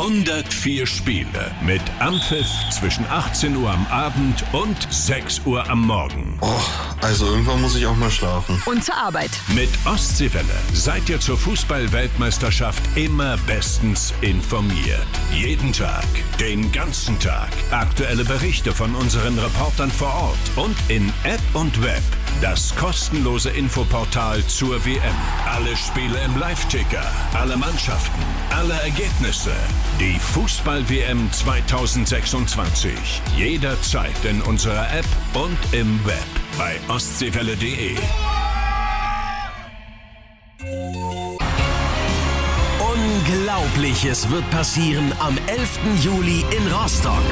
104 Spiele mit Anpfiff zwischen 18 Uhr am Abend und 6 Uhr am Morgen. Oh, also irgendwann muss ich auch mal schlafen. Und zur Arbeit. Mit Ostseewelle seid ihr zur Fußball-Weltmeisterschaft immer bestens informiert. Jeden Tag, den ganzen Tag. Aktuelle Berichte von unseren Reportern vor Ort und in App und Web. Das kostenlose Infoportal zur WM. Alle Spiele im Live-Ticker, alle Mannschaften, alle Ergebnisse. Die Fußball-WM 2026. Jederzeit in unserer App und im Web. Bei ostseewelle.de. Unglaubliches wird passieren am 11. Juli in Rostock.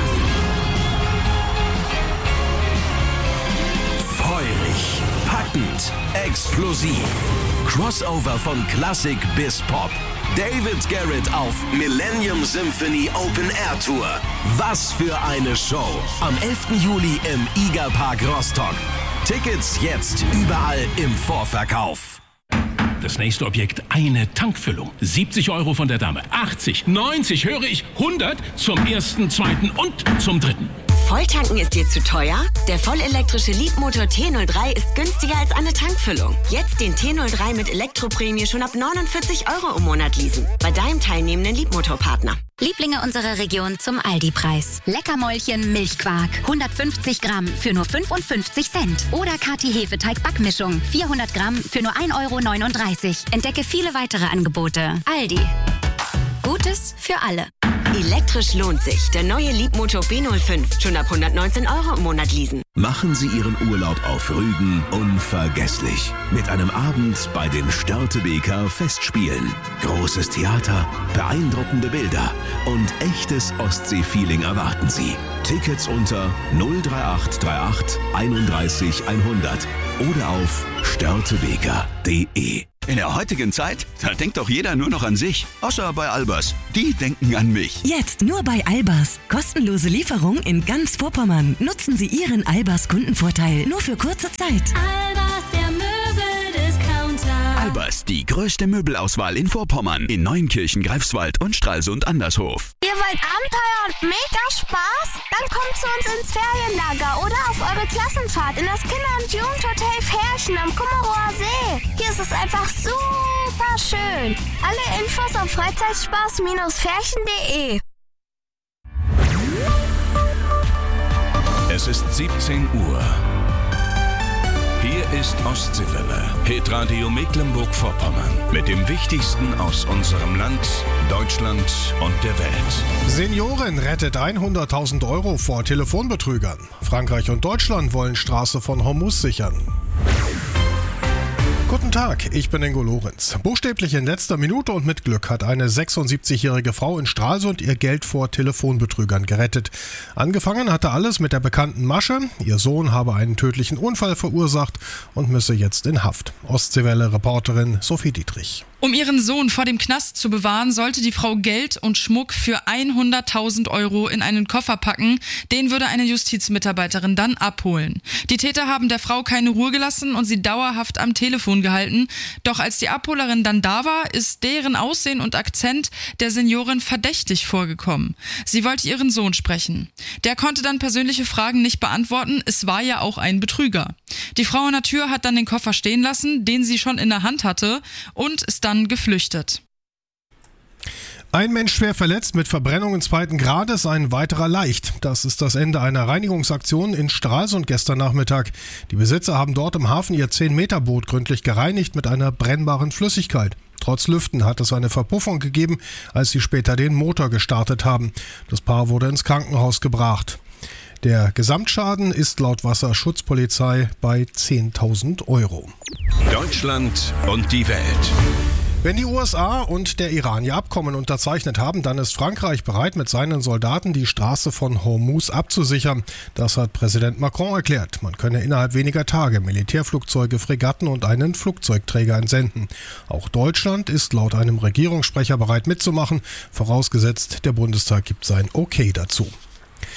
Feurig, packend, explosiv. Crossover von Klassik bis Pop. David Garrett auf Millennium Symphony Open Air Tour. Was für eine Show. Am 11. Juli im IGA Park Rostock. Tickets jetzt überall im Vorverkauf. Das nächste Objekt, eine Tankfüllung. 70 € von der Dame. 80, 90, höre ich, 100 zum ersten, zweiten und zum dritten. Volltanken ist dir zu teuer? Der vollelektrische Leapmotor T03 ist günstiger als eine Tankfüllung. Jetzt den T03 mit Elektroprämie schon ab 49 € im Monat leasen. Bei deinem teilnehmenden Leapmotor-Partner. Lieblinge unserer Region zum Aldi-Preis. Leckermäulchen Milchquark. 150 Gramm für nur 55 Cent. Oder Kati Hefeteig-Backmischung. 400 Gramm für nur 1,39 €. Entdecke viele weitere Angebote. Aldi. Gutes für alle. Elektrisch lohnt sich. Der neue Leapmotor B05. Schon ab 119 € im Monat leasen. Machen Sie Ihren Urlaub auf Rügen unvergesslich. Mit einem Abend bei den Störtebeker Festspielen. Großes Theater, beeindruckende Bilder und echtes Ostsee-Feeling erwarten Sie. Tickets unter 03838 31 100 oder auf störtebeker.de. In der heutigen Zeit, da denkt doch jeder nur noch an sich. Außer bei Albers. Die denken an mich. Jetzt nur bei Albers. Kostenlose Lieferung in ganz Vorpommern. Nutzen Sie Ihren Albers Kundenvorteil nur für kurze Zeit. Albers, der Möbeldiscounter. Albers, die größte Möbelauswahl in Vorpommern. In Neunkirchen, Greifswald und Stralsund Andershof. Ihr wollt Abenteuer und mega Spaß? Dann kommt zu uns ins Ferienlager oder auf eure Klassenfahrt in das Kinder- und Jugendhotel Ferchen am Kummerower See. Hier ist es einfach super schön. Alle Infos auf Freizeitspaß-ferchen.de. Es ist 17 Uhr. Hier ist Ostseewelle, Hitradio Mecklenburg-Vorpommern. Mit dem Wichtigsten aus unserem Land, Deutschland und der Welt. Seniorin rettet 100.000 € vor Telefonbetrügern. Frankreich und Deutschland wollen Straße von Hormuz sichern. Guten Tag, ich bin Ingo Lorenz. Buchstäblich in letzter Minute und mit Glück hat eine 76-jährige Frau in Stralsund ihr Geld vor Telefonbetrügern gerettet. Angefangen hatte alles mit der bekannten Masche. Ihr Sohn habe einen tödlichen Unfall verursacht und müsse jetzt in Haft. Ostseewelle-Reporterin Sophie Dietrich. Um ihren Sohn vor dem Knast zu bewahren, sollte die Frau Geld und Schmuck für 100.000 € in einen Koffer packen. Den würde eine Justizmitarbeiterin dann abholen. Die Täter haben der Frau keine Ruhe gelassen und sie dauerhaft am Telefon gehalten. Doch als die Abholerin dann da war, ist deren Aussehen und Akzent der Seniorin verdächtig vorgekommen. Sie wollte ihren Sohn sprechen. Der konnte dann persönliche Fragen nicht beantworten. Es war ja auch ein Betrüger. Die Frau an der Tür hat dann den Koffer stehen lassen, den sie schon in der Hand hatte, und ist dann geflüchtet. Ein Mensch schwer verletzt mit Verbrennungen 2. Grades, ein weiterer leicht. Das ist das Ende einer Reinigungsaktion in Stralsund gestern Nachmittag. Die Besitzer haben dort im Hafen ihr 10-Meter-Boot gründlich gereinigt mit einer brennbaren Flüssigkeit. Trotz Lüften hat es eine Verpuffung gegeben, als sie später den Motor gestartet haben. Das Paar wurde ins Krankenhaus gebracht. Der Gesamtschaden ist laut Wasserschutzpolizei bei 10.000 €. Deutschland und die Welt. Wenn die USA und der Iran ihr Abkommen unterzeichnet haben, dann ist Frankreich bereit, mit seinen Soldaten die Straße von Hormuz abzusichern. Das hat Präsident Macron erklärt. Man könne innerhalb weniger Tage Militärflugzeuge, Fregatten und einen Flugzeugträger entsenden. Auch Deutschland ist laut einem Regierungssprecher bereit mitzumachen, vorausgesetzt der Bundestag gibt sein Okay dazu.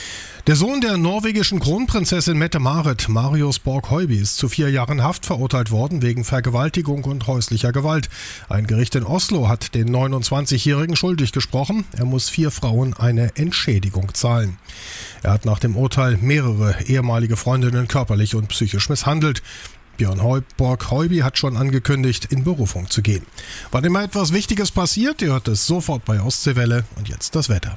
Der Sohn der norwegischen Kronprinzessin Mette-Marit, Marius Borg-Høiby, ist zu 4 Jahren Haft verurteilt worden wegen Vergewaltigung und häuslicher Gewalt. Ein Gericht in Oslo hat den 29-Jährigen schuldig gesprochen. Er muss 4 Frauen eine Entschädigung zahlen. Er hat nach dem Urteil mehrere ehemalige Freundinnen körperlich und psychisch misshandelt. Björn Borg-Høiby hat schon angekündigt, in Berufung zu gehen. Wann immer etwas Wichtiges passiert, ihr hört es sofort bei Ostseewelle. Und jetzt das Wetter.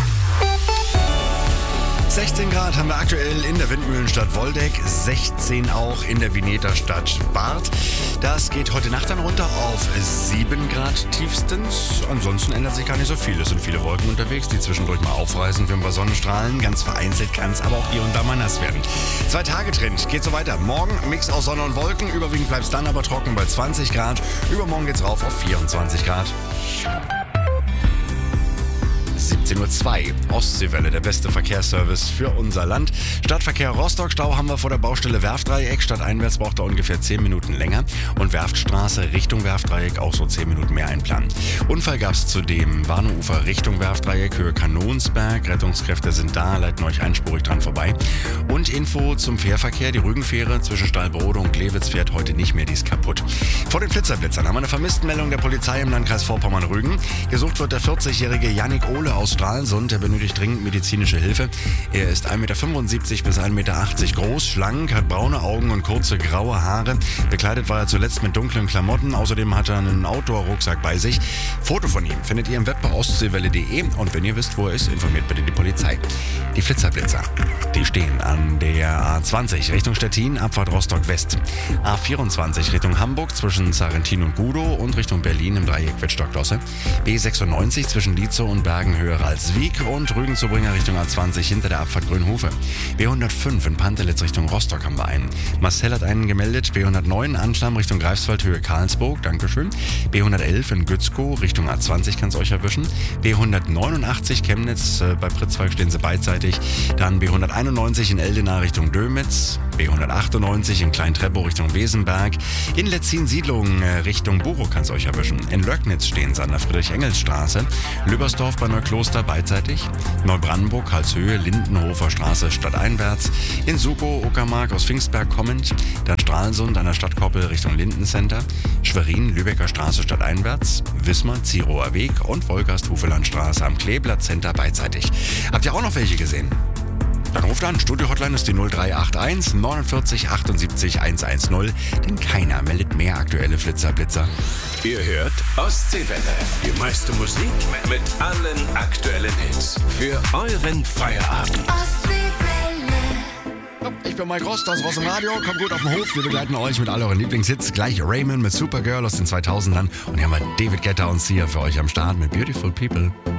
16 Grad haben wir aktuell in der Windmühlenstadt Woldeck, 16 auch in der Vineter Stadt Barth. Das geht heute Nacht dann runter auf 7 Grad tiefstens. Ansonsten ändert sich gar nicht so viel. Es sind viele Wolken unterwegs, die zwischendurch mal aufreißen für ein paar Sonnenstrahlen. Ganz vereinzelt kann es aber auch hier und da mal nass werden. 2-Tage-Trend geht so weiter. Morgen Mix aus Sonne und Wolken. Überwiegend bleibt es dann aber trocken bei 20 Grad. Übermorgen geht's rauf auf 24 Grad. 17:02 Uhr, Ostseewelle, der beste Verkehrsservice für unser Land. Stadtverkehr Rostock, Stau haben wir vor der Baustelle Werftdreieck. Stadteinwärts braucht er ungefähr 10 Minuten länger. Und Werftstraße Richtung Werftdreieck auch so 10 Minuten mehr einplanen. Unfall gab es zudem Warnufer Richtung Werftdreieck, Höhe Kanonsberg. Rettungskräfte sind da, leiten euch einspurig dran vorbei. Und Info zum Fährverkehr. Die Rügenfähre zwischen Stahlbrode und Glewitz fährt heute nicht mehr, die ist kaputt. Vor den Blitzern haben wir eine Vermisstenmeldung der Polizei im Landkreis Vorpommern-Rügen. Gesucht wird der 40-jährige Yannick Ohle aus Stralsund. Er benötigt dringend medizinische Hilfe. Er ist 1,75 Meter bis 1,80 Meter groß, schlank, hat braune Augen und kurze graue Haare. Bekleidet war er zuletzt mit dunklen Klamotten. Außerdem hat er einen Outdoor-Rucksack bei sich. Foto von ihm findet ihr im Web bei ostseewelle.de. Und wenn ihr wisst, wo er ist, informiert bitte die Polizei. Die Flitzerblitzer, die stehen an der A20 Richtung Stettin, Abfahrt Rostock-West. A24 Richtung Hamburg zwischen Sarrentin und Gudow und Richtung Berlin im Dreieck Wittstock-Losse. B96 zwischen Lietzow und Bergen-Höhe Ralswiek und Rügen-Zubringer Richtung A20 hinter der Abfahrt Grünhofe. B105 in Pantelitz Richtung Rostock haben wir einen. Marcel hat einen gemeldet. B109 Anschlamm Richtung Greifswald, Höhe Karlsburg, Dankeschön. B111 in Gützkow Richtung A20 kann es euch erwischen. B189 Chemnitz, bei Pritzwalk stehen sie beidseitig. Dann B191 in Eldena Richtung Dömitz. B198 in Klein-Treppow Richtung Wesenberg. In Letzin-Siedlung Richtung Buchow kann es euch erwischen. In Löcknitz stehen sie an der Friedrich-Engels-Straße. Lübersdorf bei Neukloster beidseitig. Neubrandenburg, Halshöhe, Lindenhofer Straße stadteinwärts. In Sukow, Uckermark aus Pfingstberg kommend. Dann Stralsund an der Stadtkoppel Richtung Lindencenter. Schwerin, Lübecker Straße stadteinwärts. Wismar, Zirower Weg und Wolgast-Hufelandstraße am Kleeblatt Center beidseitig. Habt ihr auch noch welche gesehen? Dann ruft an, Studio-Hotline ist die 0381 49 78 110, denn keiner meldet mehr aktuelle Flitzer-Blitzer. Ihr hört Ostseewelle, die meiste Musik mit allen aktuellen Hits für euren Feierabend. Ich bin Mike Rost aus Ross im Radio, kommt gut auf den Hof, wir begleiten euch mit all euren Lieblingshits. Gleich Raymond mit Supergirl aus den 2000ern und hier haben wir David Guetta und Sia für euch am Start mit Beautiful People.